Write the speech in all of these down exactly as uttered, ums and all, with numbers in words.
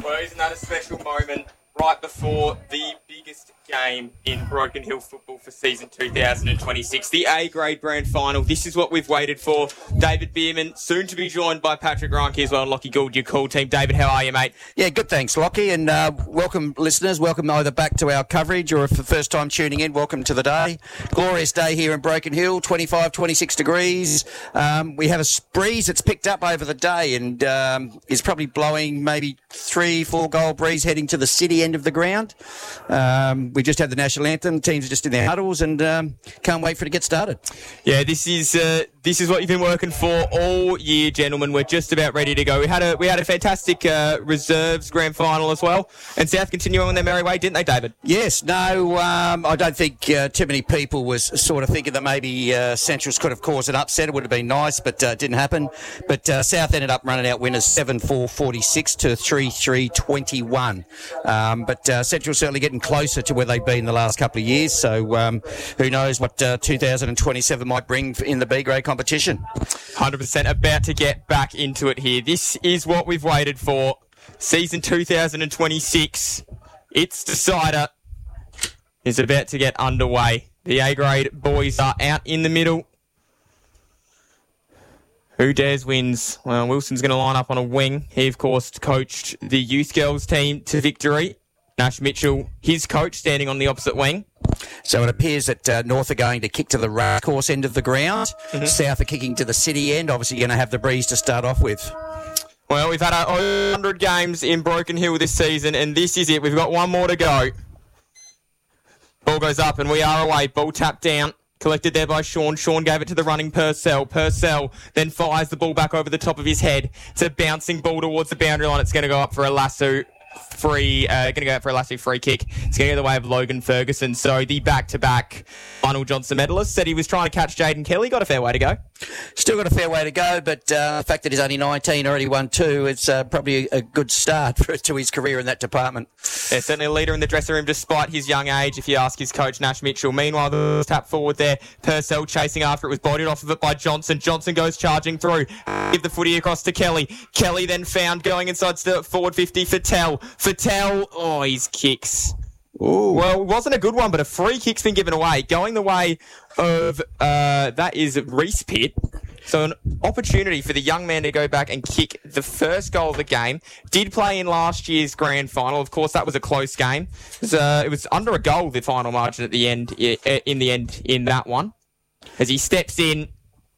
Well, isn't that a special moment right before the biggest game in Broken Hill football for season two thousand twenty-six, the A-grade grand final. This is what we've waited for. David Bierman, soon to be joined by Patrick Reinke as well, and Lockie Gould, your call team. David, how are you, mate? Yeah, good, thanks, Lockie, and uh, welcome, listeners. Welcome either back to our coverage or if for the first time tuning in, welcome to the day. Glorious day here in Broken Hill, twenty-five, twenty-six degrees. Um, we have a breeze that's picked up over the day and um, is probably blowing maybe three, four goal breeze heading to the city end of the ground. Um, we just had the national anthem. Teams are just in their huddles and um, can't wait for it to get started. Yeah, this is uh, this is what you've been working for all year, gentlemen. We're just about ready to go. We had a we had a fantastic uh, reserves grand final as well, and South continuing on their merry way, didn't they, David? Yes. No, um, I don't think uh, too many people was sort of thinking that maybe uh, Centrals could have caused an upset. It would have been nice, but uh, it didn't happen. But uh, South ended up running out winners seven four forty-six to three three twenty-one. Um, but uh, Central certainly getting closer to where they've been the last couple of years. So um, who knows what uh, two thousand twenty-seven might bring in the B-grade competition. one hundred percent about to get back into it here. This is what we've waited for. Season two thousand twenty-six. Its decider is about to get underway. The A-grade boys are out in the middle. Who dares wins? Well, Wilson's going to line up on a wing. He, of course, coached the youth girls team to victory. Nash Mitchell, his coach, standing on the opposite wing. So it appears that uh, North are going to kick to the racecourse end of the ground. Mm-hmm. South are kicking to the city end. Obviously going to have the breeze to start off with. Well, we've had one hundred games in Broken Hill this season, and this is it. We've got one more to go. Ball goes up, and we are away. Ball tapped down. Collected there by Sean. Sean gave it to the running Purcell. Purcell then fires the ball back over the top of his head. It's a bouncing ball towards the boundary line. It's going to go up for a lasso. Free, uh, going to go out for a Lassie free kick. It's going to go the way of Logan Ferguson. So the back-to-back Arnold Johnson medalist said he was trying to catch Jaden Kelly. Got a fair way to go. Still got a fair way to go, but uh, the fact that he's only nineteen, already won two, it's uh, probably a good start for, to his career in that department. Yeah, certainly a leader in the dressing room despite his young age, if you ask his coach, Nash Mitchell. Meanwhile, the tap forward there. Purcell chasing after it. Was bodied off of it by Johnson. Johnson goes charging through. Give the footy across to Kelly. Kelly then found going inside the forward fifty for Tell. For Tell, oh, his kicks. Ooh. Well, it wasn't a good one, but a free kick's been given away. Going the way of, uh, that is Reese Pitt. So an opportunity for the young man to go back and kick the first goal of the game. Did play in last year's grand final. Of course, that was a close game. It was, uh, it was under a goal, the final margin at the end, in the end, in that one. As he steps in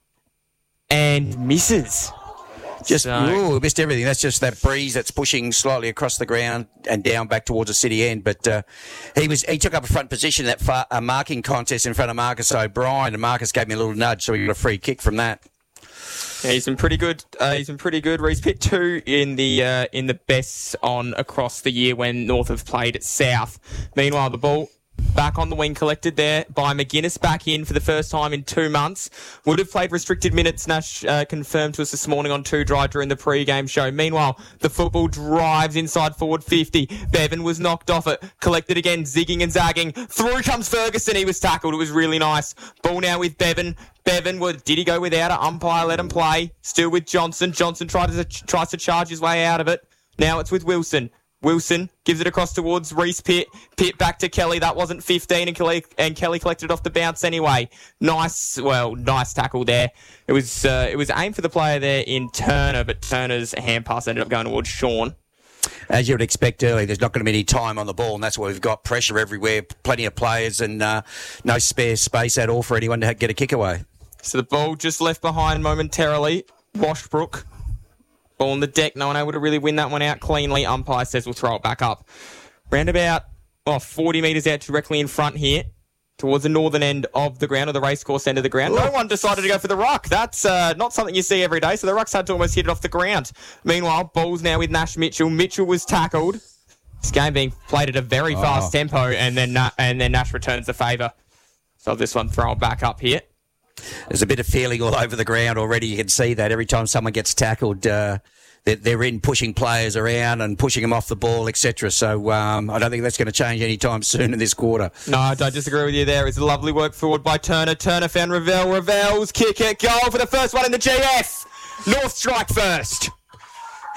and misses. Just, so. ooh, missed everything. That's just that breeze that's pushing slightly across the ground and down back towards the city end. But uh, he was he took up a front position in that far, uh, marking contest in front of Marcus O'Brien, and Marcus gave me a little nudge, so he got a free kick from that. Yeah, he's been pretty good. Uh, he's been pretty good. Reese Pitt two in the uh, in the best on across the year when North have played at South. Meanwhile, the ball back on the wing, collected there by McGuinness, back in for the first time in two months. Would have played restricted minutes, Nash uh, confirmed to us this morning on two Dry during the pre-game show. Meanwhile, the football drives inside forward fifty. Bevan was knocked off it, collected again, zigging and zagging. Through comes Ferguson, he was tackled. It was really nice. Ball now with Bevan. Bevan, well, did he go without it? Umpire let him play. Still with Johnson. Johnson tries to, tries to charge his way out of it. Now it's with Wilson. Wilson gives it across towards Reese Pitt. Pitt back to Kelly. That wasn't fifteen, and Kelly, and Kelly collected it off the bounce anyway. Nice, well, nice tackle there. It was uh, it was aimed for the player there in Turner, but Turner's hand pass ended up going towards Sean. As you would expect early, there's not going to be any time on the ball, and that's why we've got pressure everywhere, plenty of players, and uh, no spare space at all for anyone to get a kick away. So the ball just left behind momentarily. Washbrook. Ball on the deck, no one able to really win that one out cleanly. Umpire says we'll throw it back up. Round about oh, forty metres out directly in front here, towards the northern end of the ground, or the racecourse end of the ground. No one decided to go for the ruck. That's uh, not something you see every day, so the ruck's had to almost hit it off the ground. Meanwhile, ball's now with Nash Mitchell. Mitchell was tackled. This game being played at a very oh. fast tempo, and then uh, and then Nash returns the favour. So this one throw it back up here. There's a bit of feeling all over the ground already. You can see that every time someone gets tackled, uh, they're, they're in pushing players around and pushing them off the ball, et cetera. So um, I don't think that's going to change anytime soon in this quarter. No, I don't disagree with you there. It's a lovely work forward by Turner. Turner found Ravel. Ravel's kick it. Goal for the first one in the G F. North strike first.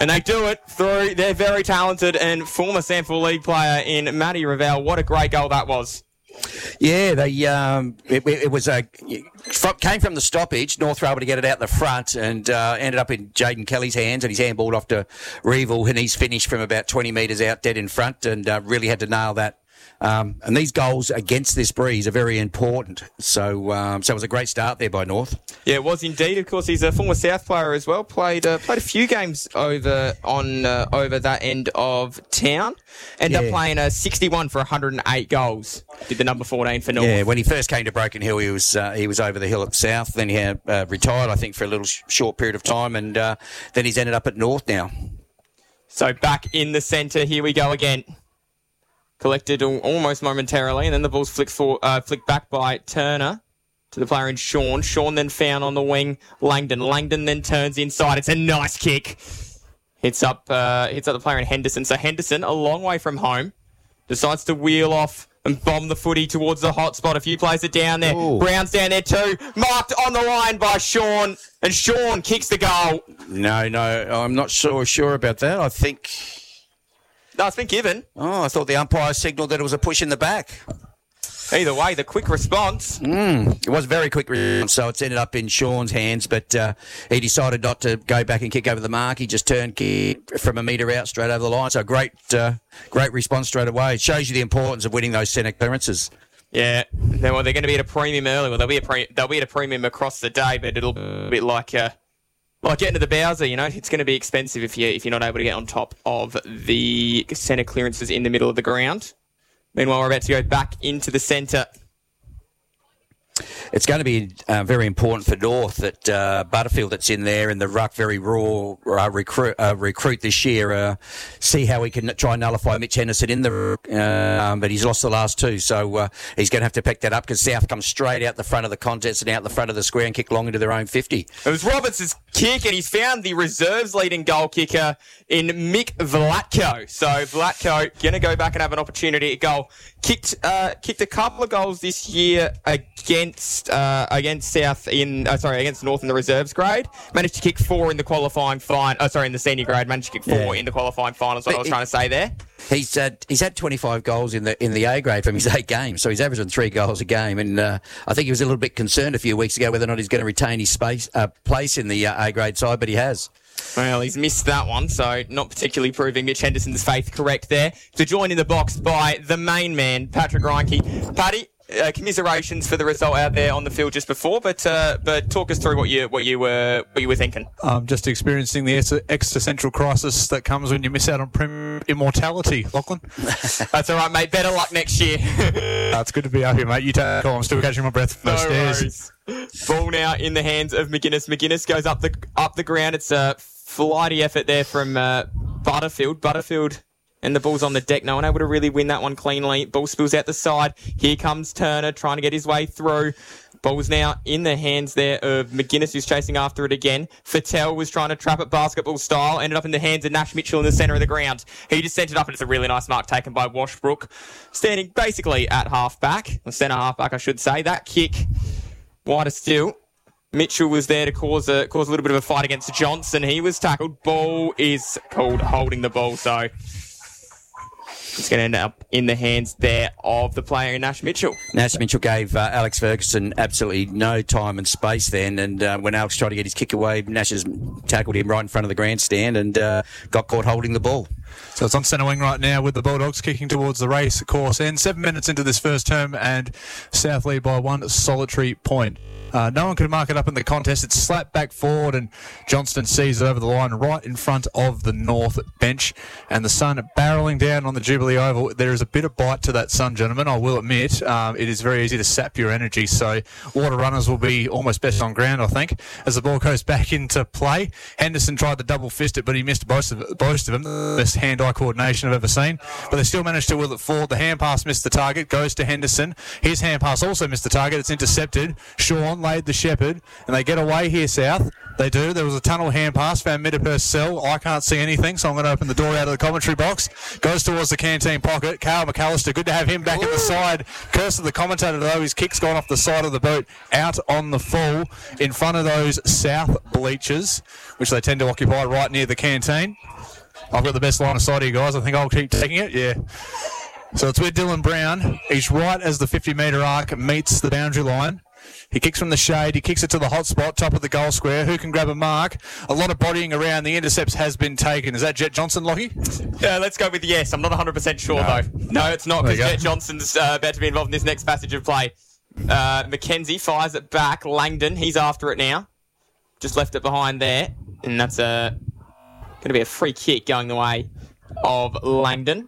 And they do it through their very talented and former Samford League player in Matty Ravel. What a great goal that was. Yeah, they um, it, it was a from, came from the stoppage. North were able to get it out the front and uh, ended up in Jaden Kelly's hands, and he's handballed off to Reeville, and he's finished from about twenty metres out, dead in front, and uh, really had to nail that. Um, and these goals against this breeze are very important. So, um, so it was a great start there by North. Yeah, it was indeed. Of course, he's a former South player as well. Played uh, played a few games over on uh, over that end of town. Ended Yeah. up playing a sixty-one for one hundred eight goals. Did the number fourteen for North. Yeah, when he first came to Broken Hill, he was uh, he was over the hill at South. Then he had, uh, retired, I think, for a little sh- short period of time, and uh, then he's ended up at North now. So back in the centre, here we go again. Collected al- almost momentarily, and then the ball's flicked for uh, flicked back by Turner to the player in Sean. Sean then found on the wing Langdon. Langdon then turns inside. It's a nice kick. Hits up uh, hits up the player in Henderson. So Henderson, a long way from home, decides to wheel off and bomb the footy towards the hot spot. A few players are down there. Ooh. Brown's down there too. Marked on the line by Sean, and Sean kicks the goal. No, no, I'm not so sure about that. I think. No, it's been given. Oh, I thought the umpire signalled that it was a push in the back. Either way, the quick response. Mm, it was a very quick response, so it's ended up in Sean's hands, but uh, he decided not to go back and kick over the mark. He just turned kick from a metre out straight over the line. So great uh, great response straight away. It shows you the importance of winning those centre clearances. Yeah, they- well, they're going to be at a premium early. Well, they'll be a pre- they'll be at a premium across the day, but it'll be a bit like uh, like getting to the Bowser. You know, it's going to be expensive if you if you're not able to get on top of the centre clearances in the middle of the ground. Meanwhile, we're about to go back into the centre. It's going to be uh, very important for North that uh, Butterfield that's in there and the ruck very raw uh, recruit uh, recruit this year. Uh, see how we can try and nullify Mitch Henderson in the uh, um, but he's lost the last two, so uh, he's going to have to pick that up because South comes straight out the front of the contest and out the front of the square and kick long into their own fifty. It was Roberts' kick, and he's found the reserves leading goal kicker in Mick Vlatko. So Vlatko going to go back and have an opportunity at goal. Kicked uh, kicked a couple of goals this year against uh, against South in uh, sorry against North in the reserves grade. Managed to kick four in the qualifying fine. Oh, sorry, in the senior grade. Managed to kick four Yeah. in the qualifying finals. What But I was it- trying to say there. He's had he's had twenty-five goals in the in the A grade from his eight games, so he's averaging three goals a game. And uh, I think he was a little bit concerned a few weeks ago whether or not he's going to retain his space uh, place in the uh, A grade side, but he has. Well, he's missed that one, so not particularly proving Mitch Henderson's faith correct there. So joined in the box by the main man, Patrick Reinke. Paddy, uh, commiserations for the result out there on the field just before, but uh, but talk us through what you what you were what you were thinking. I'm just experiencing the ex- existential crisis that comes when you miss out on prim immortality, Lachlan. That's all right, mate. Better luck next year. Uh, it's good to be up here, mate. You take a call. I'm still catching my breath from those No stairs. worries. Ball now in the hands of McGuinness. McGuinness goes up the up the ground. It's a flighty effort there from uh, Butterfield. Butterfield and the ball's on the deck. No one able to really win that one cleanly. Ball spills out the side. Here comes Turner trying to get his way through. Ball's now in the hands there of McGuinness, who's chasing after it again. Fattel was trying to trap it basketball style. Ended up in the hands of Nash Mitchell in the centre of the ground. He just sent it up, and it's a really nice mark taken by Washbrook. Standing basically at half-back, or centre half-back, I should say. That kick, wider still. Mitchell was there to cause a cause a little bit of a fight against Johnson. He was tackled. Ball is called holding the ball, so it's going to end up in the hands there of the player, Nash Mitchell. Nash Mitchell gave uh, Alex Ferguson absolutely no time and space then, and uh, when Alex tried to get his kick away, Nash has tackled him right in front of the grandstand and uh, got caught holding the ball. So it's on centre wing right now with the Bulldogs kicking towards the race course end. Seven minutes into this first term and South lead by one solitary point. Uh, no one could mark it up in the contest. It's slapped back forward and Johnston sees it over the line right in front of the North bench. And the sun barrelling down on the Jubilee Oval. There is a bit of bite to that sun, gentlemen, I will admit. Um, it is very easy to sap your energy. So water runners will be almost best on ground, I think, as the ball goes back into play. Henderson tried to double fist it, but he missed both of, both of them. This hand-eye coordination I've ever seen. But they still managed to will it forward. The hand pass missed the target, goes to Henderson. His hand pass also missed the target. It's intercepted. Sean laid the shepherd, and they get away here, South. They do. There was a tunnel hand pass, found mid Purcell. I can't see anything, so I'm going to open the door out of the commentary box. Goes towards the canteen pocket. Carl McAllister, good to have him back Ooh. at the side. Curse of the commentator, though. His kick's gone off the side of the boot, out on the full, in front of those south bleachers, which they tend to occupy right near the canteen. I've got the best line of sight here, guys. I think I'll keep taking it. Yeah. So it's with Dylan Brown. He's right as the fifty-metre arc meets the boundary line. He kicks from the shade. He kicks it to the hot spot, top of the goal square. Who can grab a mark? A lot of bodying around. The intercepts has been taken. Is that Jet Johnson, Lockie? Yeah, let's go with yes. I'm not one hundred percent sure, no. though. No, it's not, because Jet Johnson's uh, about to be involved in this next passage of play. Uh, Mackenzie fires it back. Langdon, he's after it now. Just left it behind there. And that's a, going to be a free kick going the way of Langdon.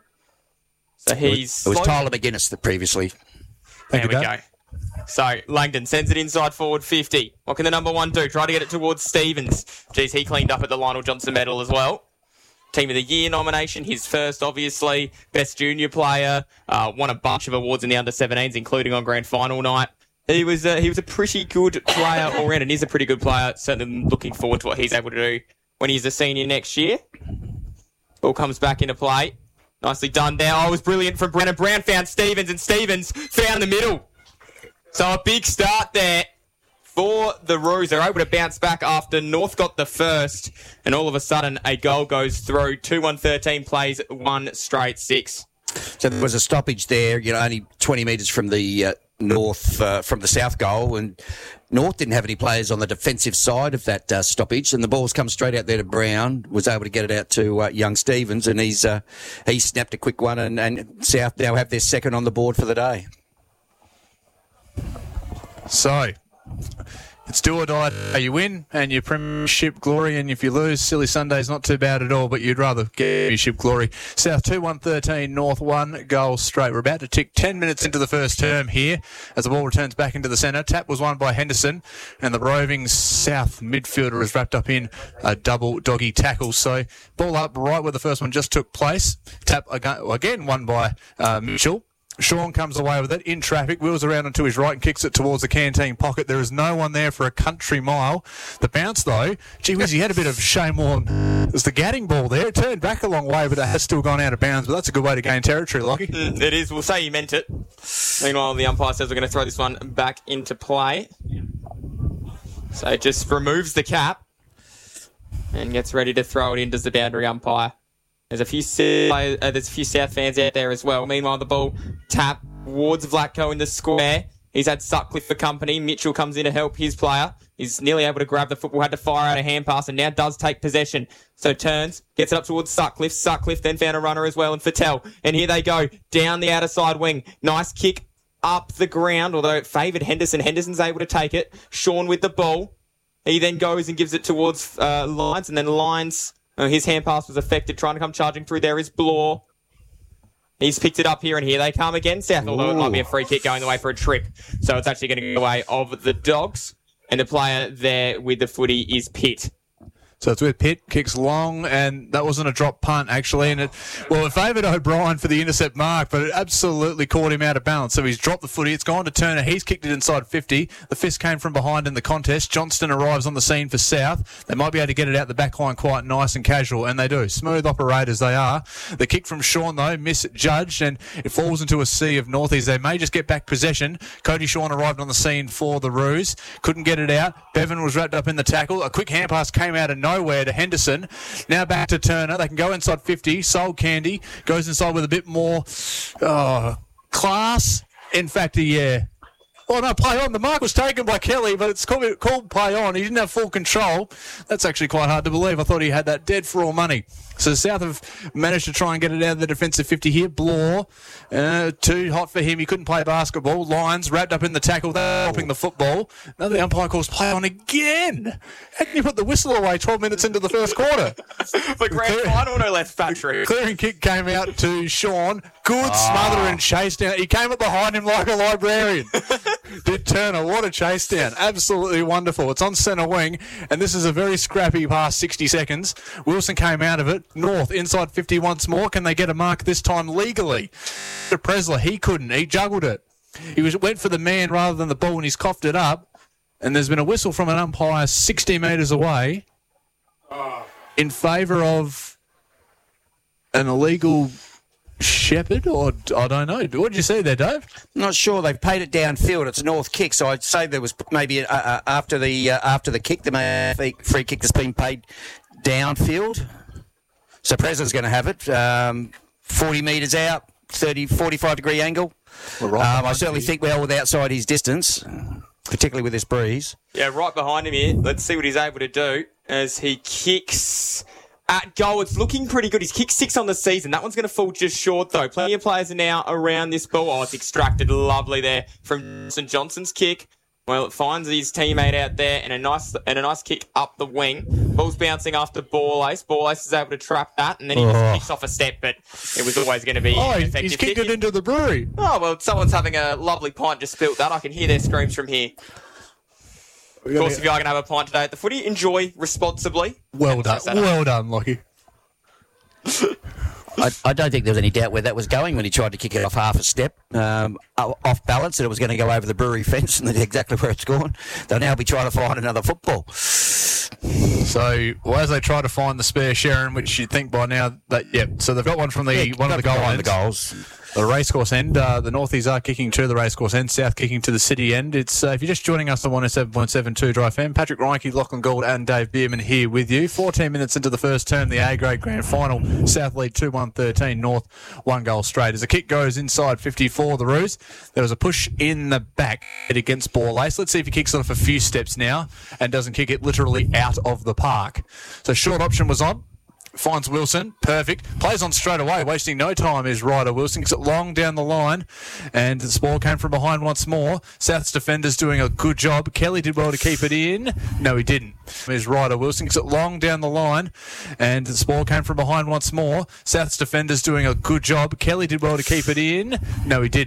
So he's... It was Tyler McGuinness that previously... There we go. So, Langdon sends it inside forward fifty. What can the number one do? Try to get it towards Stevens. Geez, he cleaned up at the Lionel Johnson medal as well. Team of the Year nomination, his first, obviously. Best junior player. Uh, won a bunch of awards in the under seventeens, including on grand final night. He was uh, he was a pretty good player all round, and is a pretty good player. Certainly looking forward to what he's able to do when he's a senior next year. Ball comes back into play. Nicely done there. Oh, it was brilliant from Brennan. Brown found Stevens, and Stevens found the middle. So a big start there for the Roos. They're able to bounce back after North got the first, and all of a sudden a goal goes through. two one thirteen plays one straight six. So there was a stoppage there, you know, only twenty metres from the uh, North, uh, from the South goal, and North didn't have any players on the defensive side of that uh, stoppage, and the ball's come straight out there to Brown, was able to get it out to uh, young Stevens, and he's uh, he snapped a quick one, and, and South now have their second on the board for the day. So, it's do or die. You win, and your premiership glory, and if you lose, Silly Sunday's not too bad at all, but you'd rather get premiership glory. South two one thirteen, North one goal straight. We're about to tick ten minutes into the first term here as the ball returns back into the centre. Tap was won by Henderson, and the roving South midfielder is wrapped up in a double doggy tackle. So, ball up right where the first one just took place. Tap again won by uh, Mitchell. Sean comes away with it in traffic, wheels around onto his right and kicks it towards the canteen pocket. There is no one there for a country mile. The bounce, though, gee whiz, he had a bit of shame on. There's the Gadding ball there. It turned back a long way, but it has still gone out of bounds. But that's a good way to gain territory, Lockie. Mm, it is. We'll say he meant it. Meanwhile, the umpire says we're going to throw this one back into play. So it just removes the cap and gets ready to throw it in, does the boundary umpire. There's a few uh, there's a few South fans out there as well. Meanwhile, the ball tap towards Vlatko in the square. He's had Sutcliffe for company. Mitchell comes in to help his player. He's nearly able to grab the football, had to fire out a hand pass, and now does take possession. So turns, gets it up towards Sutcliffe. Sutcliffe then found a runner as well, and Fattel. And here they go, down the outer side wing. Nice kick up the ground, although it favoured Henderson. Henderson's able to take it. Sean with the ball. He then goes and gives it towards uh, Lyons, and then Lyons... Oh, his hand pass was affected. Trying to come charging through there is Bloor. He's picked it up here, and here they come again, South. Although it might be a free kick going the way for a trip. So it's actually going to go away of the Dogs. And the player there with the footy is Pitt. So it's with Pitt, kicks long, and that wasn't a drop punt, actually. And it, well, it favoured O'Brien for the intercept mark, but it absolutely caught him out of balance. So he's dropped the footy. It's gone to Turner. He's kicked it inside fifty. The fist came from behind in the contest. Johnston arrives on the scene for South. They might be able to get it out the back line quite nice and casual, and they do. Smooth operators they are. The kick from Sean, though, misjudged, and it falls into a sea of Northies. They may just get back possession. Cody Sean arrived on the scene for the Roos. Couldn't get it out. Bevan was wrapped up in the tackle. A quick hand pass came out of nowhere. Nowhere to Henderson. Now back to Turner. They can go inside fifty. Soul Candy goes inside with a bit more oh, class. In fact, yeah. Oh, no, play on. The mark was taken by Kelly, but it's called, called play on. He didn't have full control. That's actually quite hard to believe. I thought he had that dead for all money. So South have managed to try and get it out of the defensive fifty here. Bloor, uh, too hot for him. He couldn't play basketball. Lyons wrapped up in the tackle, dropping the football. Now the umpire calls play on again. How can you put the whistle away twelve minutes into the first quarter? For grand final, no less, Patrick. Clearing kick came out to Sean. Good oh. smother and chase down. He came up behind him like a librarian. did Turner. What a chase down. Absolutely wonderful. It's on centre wing, and this is a very scrappy past sixty seconds. Wilson came out of it. North, inside fifty once more. Can they get a mark this time legally? To Presler, he couldn't. He juggled it. He was went for the man rather than the ball, and he's coughed it up. And there's been a whistle from an umpire sixty metres away in favour of an illegal shepherd, or I don't know. What did you see there, Dave? Not sure. They've paid it downfield. It's a North kick, so I'd say there was maybe uh, uh, after the uh, after the kick, the may have a free kick that's been paid downfield. So Presler's going to have it. Um, forty metres out, thirty, forty-five degree angle. Well, right um, I certainly think well with outside his distance, particularly with this breeze. Yeah, right behind him here. Let's see what he's able to do as he kicks at goal. It's looking pretty good. He's kicked six on the season. That one's going to fall just short, though. Plenty of players are now around this ball. Oh, it's extracted lovely there from St Johnson's kick. Well, it finds his teammate out there and a nice and a nice kick up the wing. Ball's bouncing after Ball Ace. Ball Ace is able to trap that, and then he Oh. just kicks off a step, but it was always going to be Oh, an he's, effective he's kicked kick. it into the brewery. Oh, well, someone's having a lovely pint, just spilt that. I can hear their screams from here. Of course, if you are going to have a pint today at the footy, enjoy responsibly. Well done. Set up. Well done, Lockie. I, I don't think there was any doubt where that was going when he tried to kick it off half a step, um, off balance, and it was going to go over the brewery fence, and that's exactly where it's gone. They'll now be trying to find another football. So, well, as they try to find the spare Sharon, which you'd think by now that, yep. So they've got one from the Yeah, one of the goal one of ends. the goals. The racecourse end. Uh, the Northies are kicking to the racecourse end. South kicking to the city end. It's uh, if you're just joining us on one oh seven point seven two Dry F M, Patrick Reinke, Lachlan Gould, and Dave Bierman here with you. fourteen minutes into the first term, the A grade grand final. South lead two one thirteen. North one goal straight. As the kick goes inside fifty-four, the Roos. There was a push in the back against Ball Ace. Let's see if he kicks it off a few steps now and doesn't kick it literally out of the park. So short option was on. Finds Wilson. Perfect. Plays on straight away. Wasting no time is Ryder Wilson. Kicks it long down the line. And the ball came from behind once more. South's defenders doing a good job. Kelly did well to keep it in. No, he didn't. Is Ryder Wilson. Kicks it long down the line. And the ball came from behind once more. South's defenders doing a good job. Kelly did well to keep it in. No, he didn't.